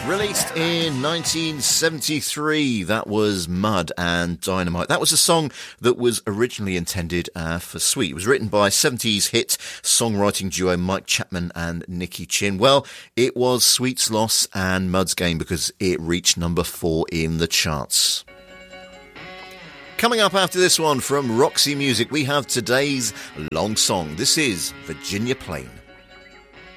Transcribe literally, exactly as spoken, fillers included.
Released in nineteen seventy-three, that was Mud and Dynamite. That was a song that was originally intended uh, for Sweet. It was written by seventies hit songwriting duo Mike Chapman and Nicky Chinn. Well, it was Sweet's loss and Mud's gain because it reached number four in the charts. Coming up after this one from Roxy Music, we have today's long song. This is Virginia Plain.